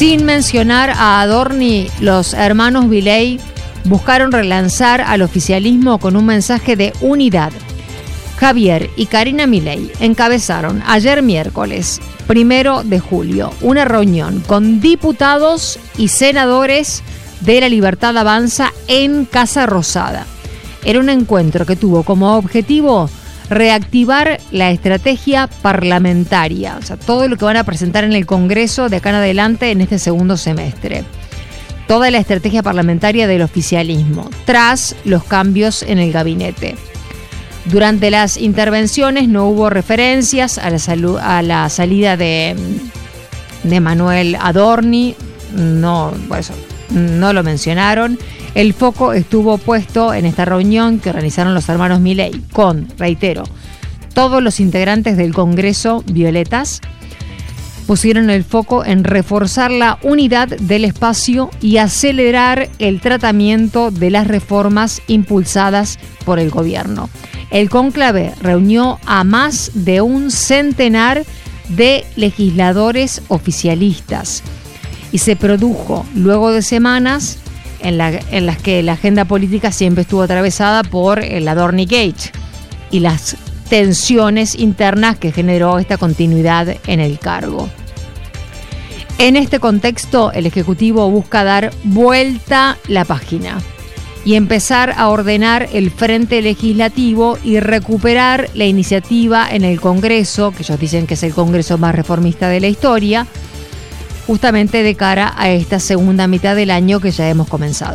Sin mencionar a Adorni, los hermanos Milei buscaron relanzar al oficialismo con un mensaje de unidad. Javier y Karina Milei encabezaron ayer miércoles 1 de julio una reunión con diputados y senadores de La Libertad Avanza en Casa Rosada. Era un encuentro que tuvo como objetivo reactivar la estrategia parlamentaria, o sea, todo lo que van a presentar en el Congreso de acá en adelante en este segundo semestre. Toda la estrategia parlamentaria del oficialismo, tras los cambios en el gabinete. Durante las intervenciones no hubo referencias a la salida de Manuel Adorni, no, por eso no lo mencionaron. El foco estuvo puesto en esta reunión que organizaron los hermanos Milei con, reitero, todos los integrantes del Congreso violetas. Pusieron el foco en reforzar la unidad del espacio y acelerar el tratamiento de las reformas impulsadas por el gobierno. El cónclave reunió a más de un centenar de legisladores oficialistas y se produjo luego de semanas en las que la agenda política siempre estuvo atravesada por el Adorni Gate y las tensiones internas que generó esta continuidad en el cargo. En este contexto, el Ejecutivo busca dar vuelta la página y empezar a ordenar el frente legislativo y recuperar la iniciativa en el Congreso, que ellos dicen que es el Congreso más reformista de la historia, justamente de cara a esta segunda mitad del año que ya hemos comenzado.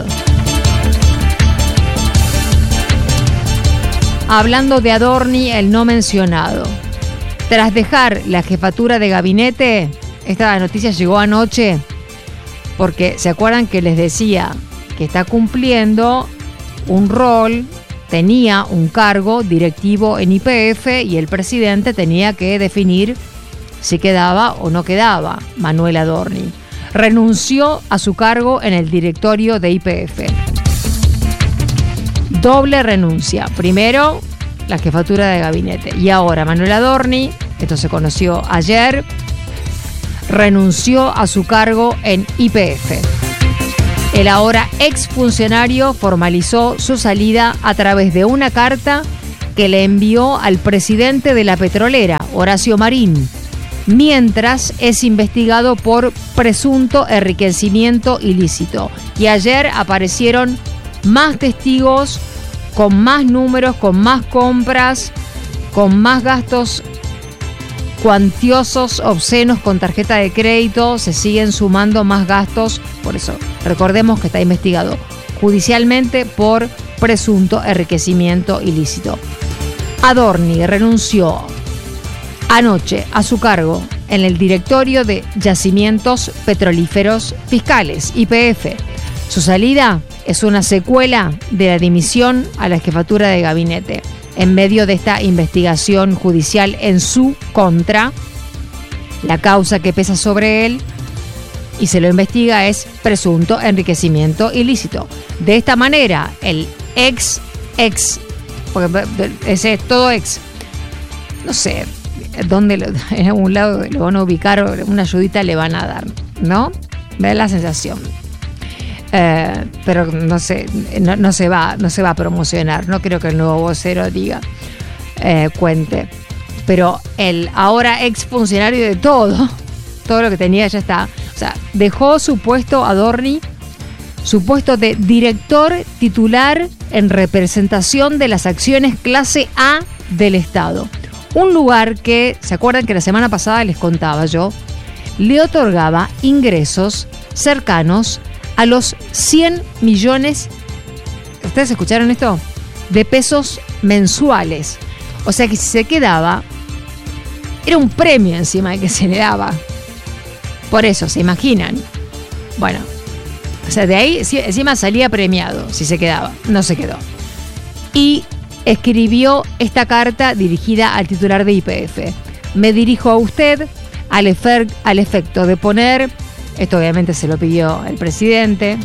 Hablando de Adorni, el no mencionado. Tras dejar la jefatura de gabinete, esta noticia llegó anoche porque se acuerdan que les decía que está cumpliendo un rol, tenía un cargo directivo en YPF y el presidente tenía que definir si quedaba o no quedaba Manuel Adorni. Renunció a su cargo en el directorio de YPF. Doble renuncia. Primero, la jefatura de gabinete. Y ahora Manuel Adorni, esto se conoció ayer, renunció a su cargo en YPF. El ahora exfuncionario formalizó su salida a través de una carta que le envió al presidente de la petrolera, Horacio Marín, mientras es investigado por presunto enriquecimiento ilícito. Y ayer aparecieron más testigos, con más números, con más compras, con más gastos cuantiosos, obscenos con tarjeta de crédito. Se siguen sumando más gastos. Por eso, recordemos que está investigado judicialmente por presunto enriquecimiento ilícito. Adorni renunció anoche a su cargo en el directorio de Yacimientos Petrolíferos Fiscales, YPF. Su salida es una secuela de la dimisión a la jefatura de gabinete en medio de esta investigación judicial en su contra. La causa que pesa sobre él y se lo investiga es presunto enriquecimiento ilícito. De esta manera, el ex, porque ese es todo ex, no sé dónde, en algún lado lo van a ubicar, una ayudita le van a dar, ¿no? Me da la sensación. Pero no sé, no se va a promocionar. No creo que el nuevo vocero diga, cuente. Pero el ahora exfuncionario de todo lo que tenía ya está. O sea, dejó su puesto Adorni, su puesto de director titular en representación de las acciones clase A del Estado. Un lugar que, ¿se acuerdan que la semana pasada les contaba yo? Le otorgaba ingresos cercanos a los 100 millones, ¿ustedes escucharon esto? De pesos mensuales. O sea que si se quedaba, era un premio encima de que se le daba. Por eso, ¿se imaginan? Bueno, o sea, de ahí encima salía premiado si se quedaba. No se quedó. Y escribió esta carta dirigida al titular de YPF. Me dirijo a usted al efecto de poner... Esto obviamente se lo pidió el presidente.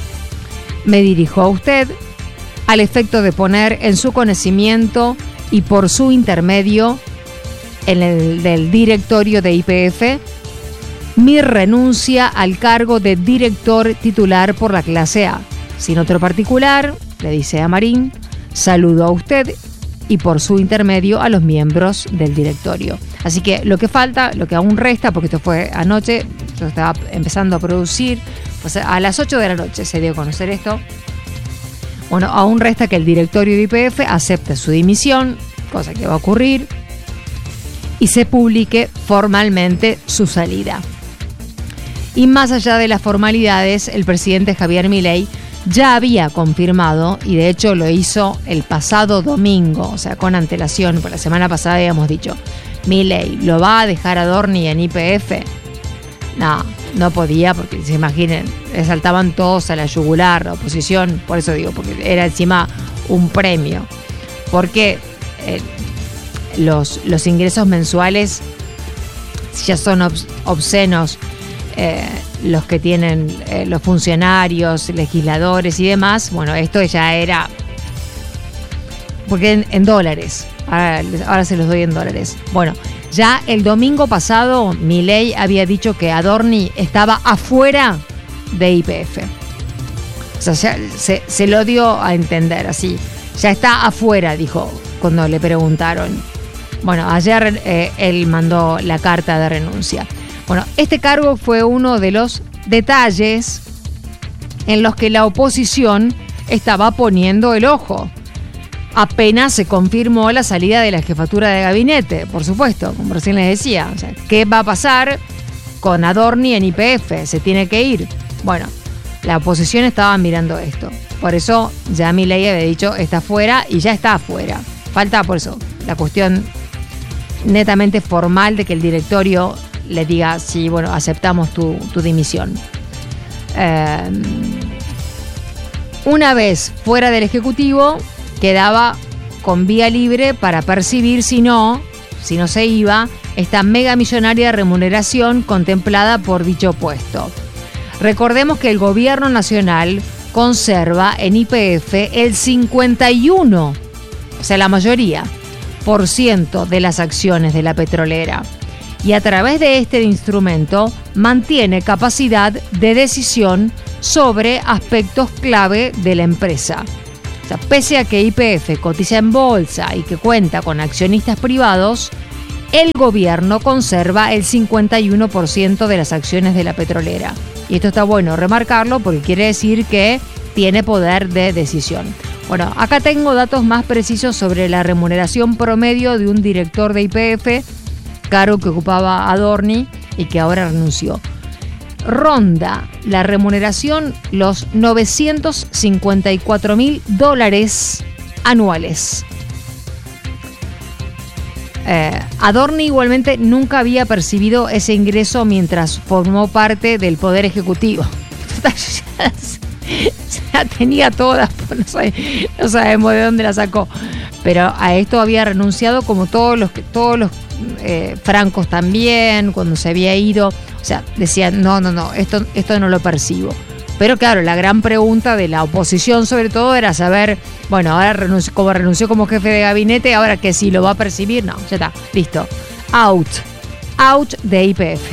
Me dirijo a usted al efecto de poner en su conocimiento y por su intermedio en el del directorio de YPF mi renuncia al cargo de director titular por la clase A. Sin otro particular, le dice a Marín, saludo a usted y por su intermedio a los miembros del directorio. Así que lo que falta, lo que aún resta, porque esto fue anoche, yo estaba empezando a producir, pues a las 8 de la noche se dio a conocer esto. Bueno, aún resta que el directorio de YPF acepte su dimisión, cosa que va a ocurrir, y se publique formalmente su salida. Y más allá de las formalidades, el presidente Javier Milei ya había confirmado, y de hecho lo hizo el pasado domingo, o sea, con antelación, por la semana pasada habíamos dicho, Milei, ¿lo va a dejar a Adorni en YPF? No podía, porque se imaginen, le saltaban todos a la yugular, la oposición, por eso digo, porque era encima un premio, porque los ingresos mensuales ya son obscenos, los que tienen los funcionarios, legisladores y demás. Bueno, esto ya era, porque en dólares, ahora se los doy en dólares. Bueno, ya el domingo pasado Milei había dicho que Adorni estaba afuera de YPF. O sea, ya se lo dio a entender así. Ya está afuera, dijo cuando le preguntaron. Bueno, ayer él mandó la carta de renuncia. Bueno, este cargo fue uno de los detalles en los que la oposición estaba poniendo el ojo. Apenas se confirmó la salida de la jefatura de gabinete, por supuesto, como recién les decía. O sea, ¿qué va a pasar con Adorni en YPF? ¿Se tiene que ir? Bueno, la oposición estaba mirando esto. Por eso ya Milei había dicho, está fuera y ya está afuera. Falta, por eso, la cuestión netamente formal de que el directorio le diga, sí, bueno, aceptamos tu dimisión. Una vez fuera del Ejecutivo, quedaba con vía libre para percibir, si no se iba, esta mega millonaria remuneración contemplada por dicho puesto. Recordemos que el gobierno nacional conserva en YPF el 51%, o sea, la mayoría, % de las acciones de la petrolera. Y a través de este instrumento mantiene capacidad de decisión sobre aspectos clave de la empresa. O sea, pese a que YPF cotiza en bolsa y que cuenta con accionistas privados, el gobierno conserva el 51% de las acciones de la petrolera. Y esto está bueno remarcarlo porque quiere decir que tiene poder de decisión. Bueno, acá tengo datos más precisos sobre la remuneración promedio de un director de YPF, cargo que ocupaba Adorni y que ahora renunció. Ronda la remuneración los $954.000 anuales. Adorni igualmente nunca había percibido ese ingreso mientras formó parte del Poder Ejecutivo. Ya tenía todas, no sabemos de dónde la sacó. Pero a esto había renunciado, como todos los francos también, cuando se había ido. O sea, decían, no, esto no lo percibo. Pero claro, la gran pregunta de la oposición sobre todo era saber, bueno, ahora renunció como jefe de gabinete, ahora que si lo va a percibir, no, ya está, listo. Out de YPF.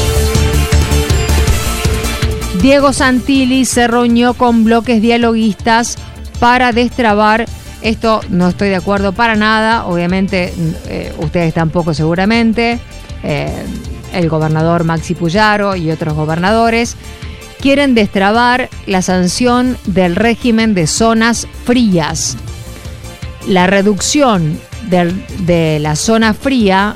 Diego Santilli se reunió con bloques dialoguistas para destrabar. Esto no estoy de acuerdo para nada, obviamente ustedes tampoco seguramente. El gobernador Maxi Puyaro y otros gobernadores quieren destrabar la sanción del régimen de zonas frías. La reducción de la zona fría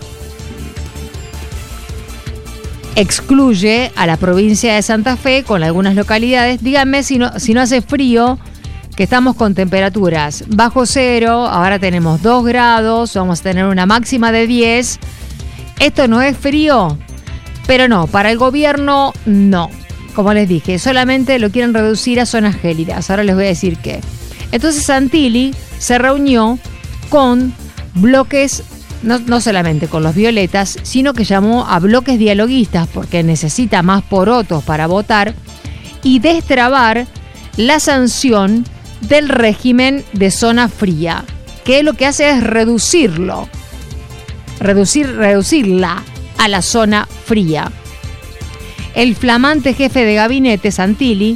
excluye a la provincia de Santa Fe con algunas localidades. Díganme si no hace frío, que estamos con temperaturas bajo cero, ahora tenemos 2 grados, vamos a tener una máxima de 10. Esto no es frío, pero no, para el gobierno no. Como les dije, solamente lo quieren reducir a zonas gélidas. Ahora les voy a decir qué. Entonces Santilli se reunió con bloques, no solamente con los violetas, sino que llamó a bloques dialoguistas porque necesita más porotos para votar y destrabar la sanción del régimen de zona fría, que lo que hace es reducirla a la zona fría. el flamante jefe de gabinete, Santilli,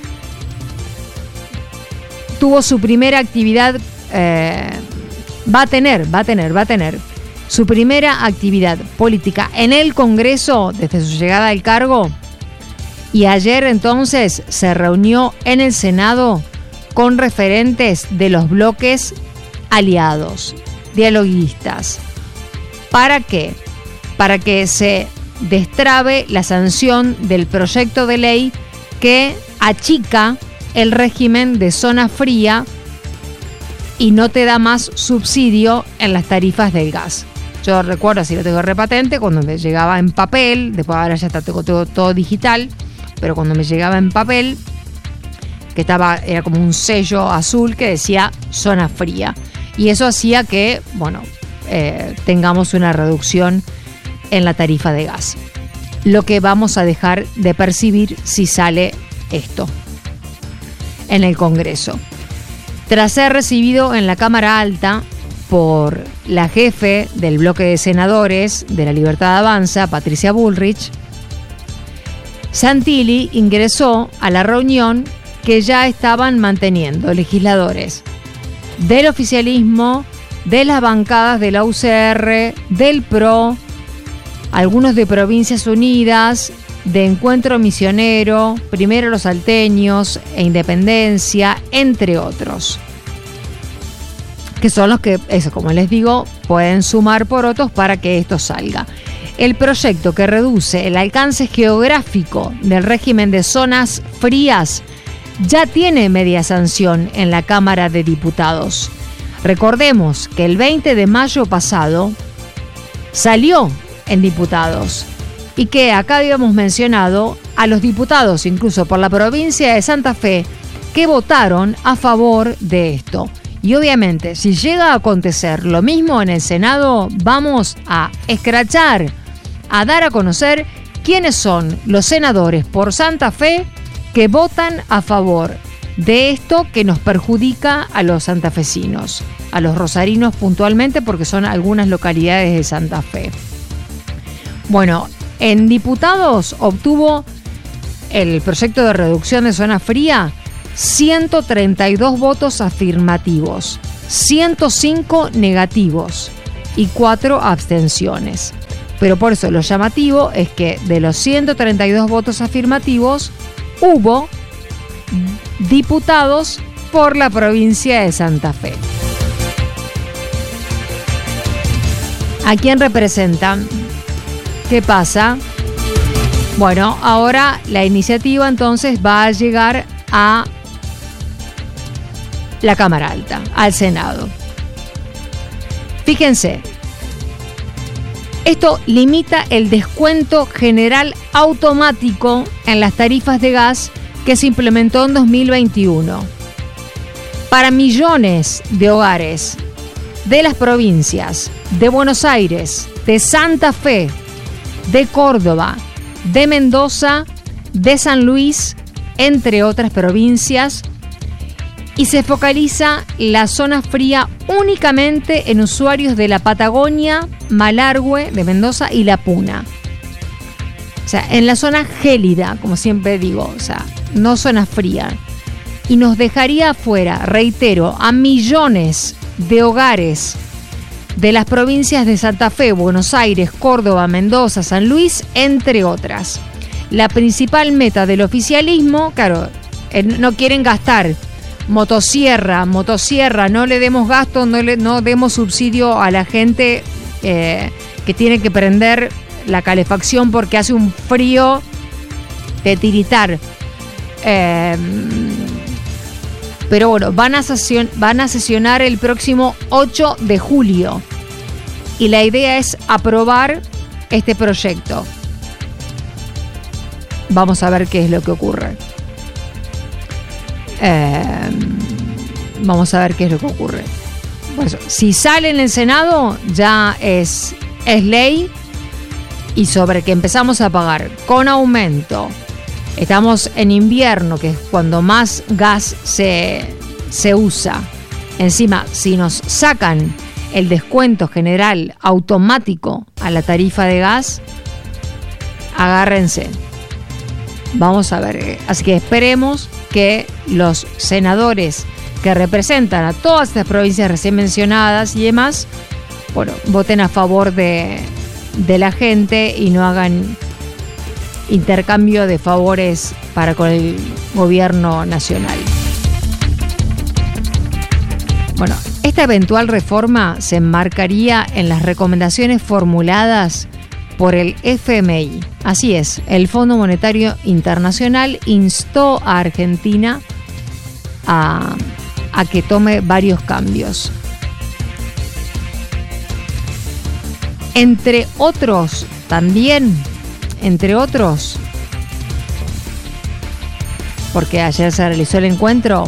tuvo su primera actividad, va a tener su primera actividad política en el Congreso desde su llegada al cargo, y ayer entonces se reunió en el Senado con referentes de los bloques aliados, dialoguistas. ¿Para qué? Para que se destrabe la sanción del proyecto de ley que achica el régimen de zona fría y no te da más subsidio en las tarifas del gas. Yo recuerdo, si lo tengo repatente, cuando me llegaba en papel, después ahora ya está todo digital, pero cuando me llegaba en papel, que era como un sello azul que decía zona fría. Y eso hacía que, tengamos una reducción en la tarifa de gas. Lo que vamos a dejar de percibir si sale esto en el Congreso. Tras ser recibido en la Cámara Alta por la jefe del bloque de senadores de La Libertad Avanza, Patricia Bullrich, Santilli ingresó a la reunión que ya estaban manteniendo legisladores del oficialismo, de las bancadas de la UCR, del PRO, algunos de Provincias Unidas, de Encuentro Misionero, Primero los Salteños e Independencia, entre otros, que son los que, como les digo, pueden sumar porotos para que esto salga. El proyecto que reduce el alcance geográfico del régimen de zonas frías ya tiene media sanción en la Cámara de Diputados. Recordemos que el 20 de mayo pasado salió en diputados y que acá habíamos mencionado a los diputados, incluso por la provincia de Santa Fe, que votaron a favor de esto. Y obviamente, si llega a acontecer lo mismo en el Senado, vamos a escrachar, a dar a conocer quiénes son los senadores por Santa Fe que votan a favor de esto que nos perjudica a los santafesinos, a los rosarinos puntualmente, porque son algunas localidades de Santa Fe. Bueno, en diputados obtuvo el proyecto de reducción de zona fría 132 votos afirmativos, 105 negativos y 4 abstenciones. Pero por eso lo llamativo es que de los 132 votos afirmativos hubo diputados por la provincia de Santa Fe. ¿A quién representan? ¿Qué pasa? Bueno, ahora la iniciativa entonces va a llegar a la Cámara Alta, al Senado. Fíjense, esto limita el descuento general automático en las tarifas de gas que se implementó en 2021 para millones de hogares de las provincias de Buenos Aires, de Santa Fe, de Córdoba, de Mendoza, de San Luis, entre otras provincias, y se focaliza la zona fría únicamente en usuarios de la Patagonia, Malargüe, de Mendoza y La Puna. O sea, en la zona gélida, como siempre digo, o sea, no zona fría. Y nos dejaría afuera, reitero, a millones de hogares de las provincias de Santa Fe, Buenos Aires, Córdoba, Mendoza, San Luis, entre otras. La principal meta del oficialismo, claro, no quieren gastar. Motosierra, no le demos gasto, no demos subsidio a la gente que tiene que prender la calefacción porque hace un frío de tiritar. Pero bueno, van a sesionar el próximo 8 de julio y la idea es aprobar este proyecto. Vamos a ver qué es lo que ocurre. Vamos a ver qué es lo que ocurre. Por eso, si sale en el Senado, ya es ley, y sobre que empezamos a pagar con aumento. Estamos en invierno, que es cuando más gas se usa. Encima, si nos sacan el descuento general automático a la tarifa de gas, agárrense. vamos a ver. Así que esperemos que los senadores que representan a todas estas provincias recién mencionadas y demás, bueno, voten a favor de la gente y no hagan intercambio de favores para con el gobierno nacional. Bueno, esta eventual reforma se enmarcaría en las recomendaciones formuladas por el FMI. Así es, el Fondo Monetario Internacional instó a Argentina a que tome varios cambios. Entre otros, porque ayer se realizó el encuentro,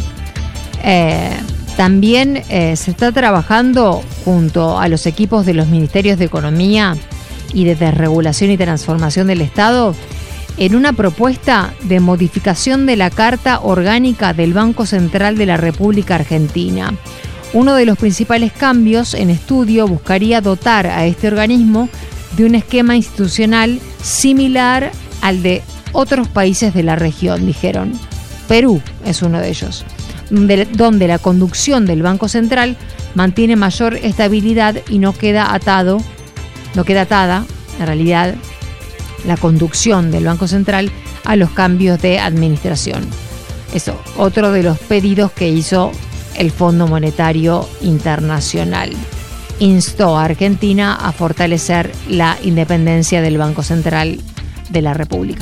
también se está trabajando junto a los equipos de los Ministerios de Economía y de Desregulación y Transformación del Estado en una propuesta de modificación de la Carta Orgánica del Banco Central de la República Argentina. Uno de los principales cambios en estudio buscaría dotar a este organismo de un esquema institucional similar al de otros países de la región, dijeron. Perú es uno de ellos, donde la conducción del Banco Central mantiene mayor estabilidad y no queda atada, en realidad, la conducción del Banco Central a los cambios de administración. Eso, otro de los pedidos que hizo el Fondo Monetario Internacional. Instó a Argentina a fortalecer la independencia del Banco Central de la República.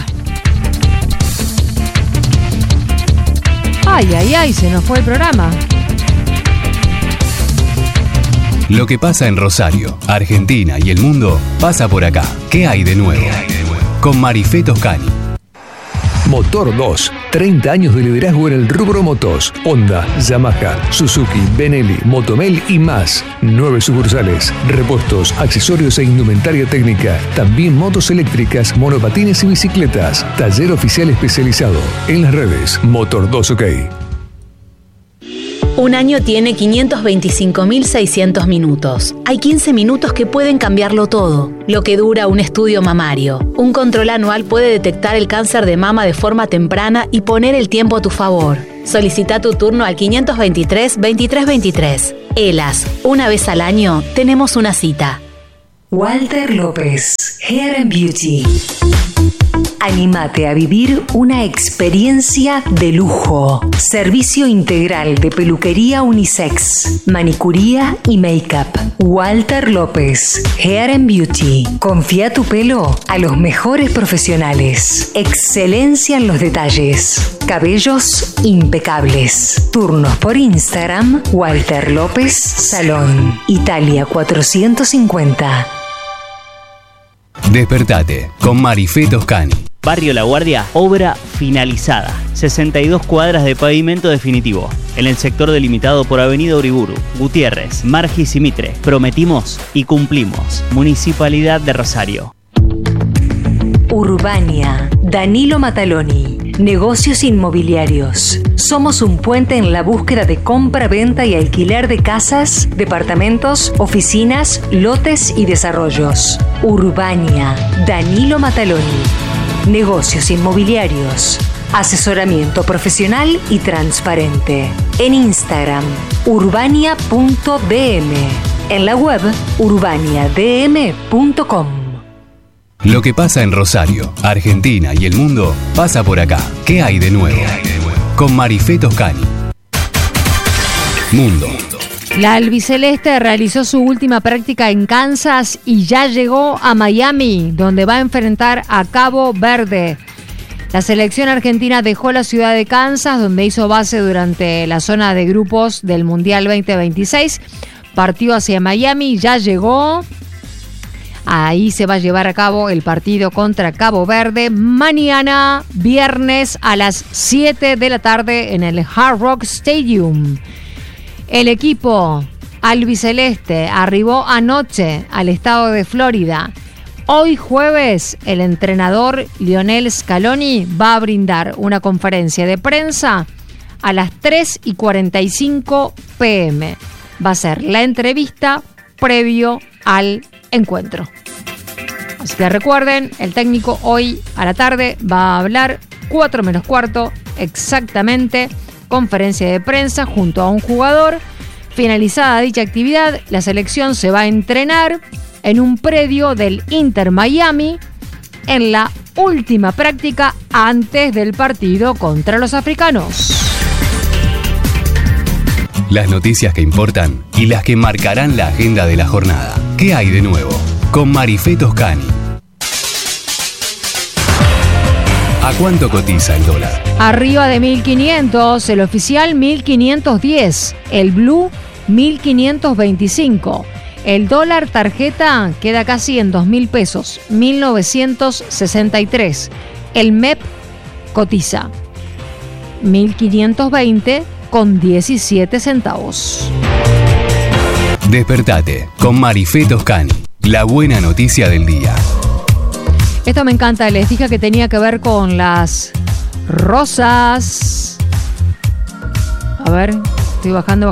Ay, se nos fue el programa. Lo que pasa en Rosario, Argentina y el mundo pasa por acá. ¿Qué hay de nuevo? Con Marifé Toscani. Motor 2, 30 años de liderazgo en el rubro motos. Honda, Yamaha, Suzuki, Benelli, Motomel y más. 9 sucursales, repuestos, accesorios e indumentaria técnica. También motos eléctricas, monopatines y bicicletas. Taller oficial especializado. En las redes, Motor 2 OK. Un año tiene 525.600 minutos. Hay 15 minutos que pueden cambiarlo todo. Lo que dura un estudio mamario. Un control anual puede detectar el cáncer de mama de forma temprana y poner el tiempo a tu favor. Solicita tu turno al 523-2323. ELAS, una vez al año tenemos una cita. Walter López, Hair and Beauty. Anímate a vivir una experiencia de lujo. Servicio integral de peluquería unisex, manicuría y make-up. Walter López, Hair and Beauty. Confía tu pelo a los mejores profesionales. Excelencia en los detalles. Cabellos impecables. Turnos por Instagram, Walter López Salón, Italia 450. Despertate con Marifé Toscani. Barrio La Guardia, obra finalizada. 62 cuadras de pavimento definitivo. En el sector delimitado por Avenida Uriburu, Gutiérrez, Margis y Mitre. Prometimos y cumplimos. Municipalidad de Rosario. Urbania, Danilo Mataloni. Negocios inmobiliarios. Somos un puente en la búsqueda de compra, venta y alquiler de casas, departamentos, oficinas, lotes y desarrollos. Urbania, Danilo Mataloni. Negocios inmobiliarios. Asesoramiento profesional y transparente. En Instagram, urbania.dm. En la web, urbaniadm.com. Lo que pasa en Rosario, Argentina y el mundo pasa por acá. ¿Qué hay de nuevo? Con Marifé Toscani. Mundo. La albiceleste realizó su última práctica en Kansas y ya llegó a Miami, donde va a enfrentar a Cabo Verde. La selección argentina dejó la ciudad de Kansas, donde hizo base durante la zona de grupos del Mundial 2026. Partió hacia Miami y ya llegó. Ahí se va a llevar a cabo el partido contra Cabo Verde mañana, viernes a las 7 de la tarde en el Hard Rock Stadium. El equipo albiceleste arribó anoche al estado de Florida. Hoy jueves, el entrenador Lionel Scaloni va a brindar una conferencia de prensa a las 3:45 p.m. Va a ser la entrevista previo al encuentro. Así que recuerden, el técnico hoy a la tarde va a hablar 4 menos cuarto exactamente, conferencia de prensa junto a un jugador. Finalizada dicha actividad, la selección se va a entrenar en un predio del Inter Miami en la última práctica antes del partido contra los africanos. Las noticias que importan y las que marcarán la agenda de la jornada. ¿Qué hay de nuevo? Con Marifé Toscani. ¿A cuánto cotiza el dólar? Arriba de 1.500, el oficial 1.510, el blue 1.525. El dólar tarjeta queda casi en 2.000 pesos, 1.963. El MEP cotiza 1.520 con 17 centavos. Despertate con Marifé Toscani. La buena noticia del día. Esto me encanta, les dije que tenía que ver con las rosas. A ver, estoy bajando.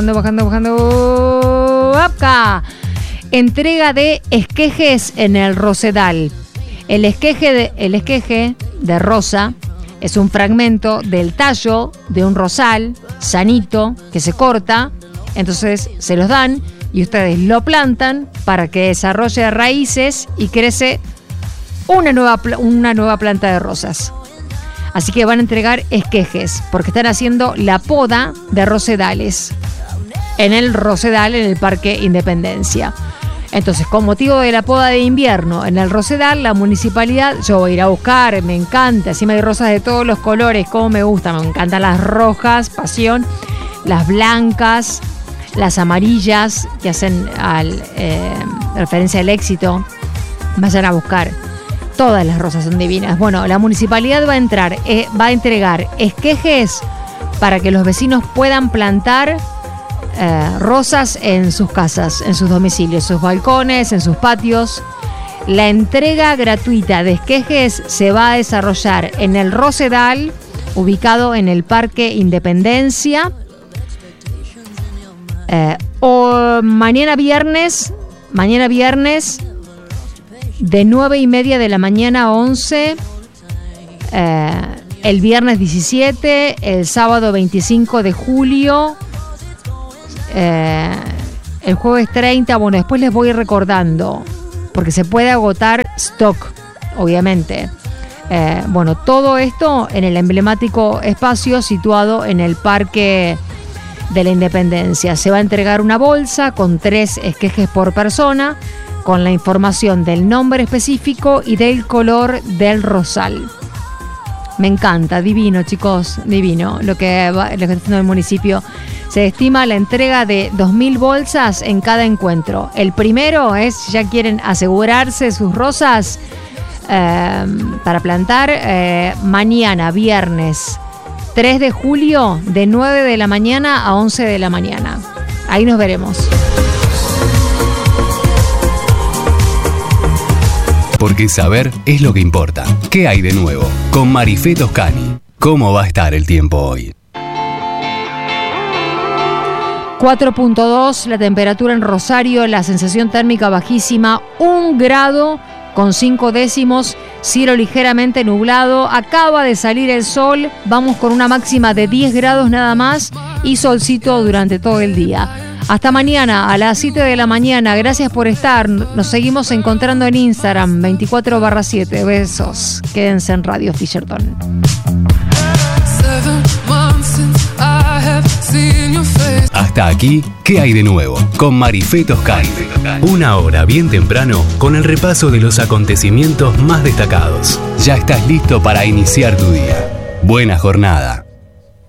¡Acá! Entrega de esquejes en el Rosedal. El esqueje de rosa es un fragmento del tallo de un rosal sanito que se corta. Entonces se los dan y ustedes lo plantan para que desarrolle raíces y crece una nueva planta de rosas. Así que van a entregar esquejes porque están haciendo la poda de rosedales en el Rosedal, en el Parque Independencia. Entonces, con motivo de la poda de invierno en el Rosedal, la municipalidad, yo voy a ir a buscar, me encanta, encima hay rosas de todos los colores, como me gustan, me encantan las rojas, pasión, las blancas, las amarillas, que hacen referencia al éxito. Vayan a buscar. Todas las rosas son divinas. Bueno, la municipalidad va a entregar esquejes para que los vecinos puedan plantar rosas en sus casas, en sus domicilios, sus balcones, en sus patios. La entrega gratuita de esquejes se va a desarrollar en el Rosedal, ubicado en el Parque Independencia, o mañana viernes de 9:30 de la mañana a 11, el viernes 17, el sábado 25 de julio, el jueves 30, bueno, después les voy recordando, porque se puede agotar stock, obviamente. Bueno, todo esto en el emblemático espacio situado en el Parque de la Independencia. Se va a entregar una bolsa con 3 esquejes por persona, con la información del nombre específico y del color del rosal. Me encanta, divino, chicos, divino lo que está haciendo el municipio. Se estima la entrega de 2.000 bolsas en cada encuentro. El primero es, si ya quieren asegurarse sus rosas para plantar, mañana, viernes 3 de julio, de 9 de la mañana a 11 de la mañana. Ahí nos veremos. Porque saber es lo que importa. ¿Qué hay de nuevo? Con Marifé Toscani. ¿Cómo va a estar el tiempo hoy? 4.2 la temperatura en Rosario, la sensación térmica bajísima, 1 grado con 5 décimos, cielo ligeramente nublado, acaba de salir el sol, vamos con una máxima de 10 grados nada más y solcito durante todo el día. Hasta mañana a las 7 de la mañana. Gracias por estar. Nos seguimos encontrando en Instagram 24/7. Besos. Quédense en Radio Fisherton. Hasta aquí, ¿qué hay de nuevo? Con Marifé Toscani. Una hora bien temprano con el repaso de los acontecimientos más destacados. Ya estás listo para iniciar tu día. Buena jornada.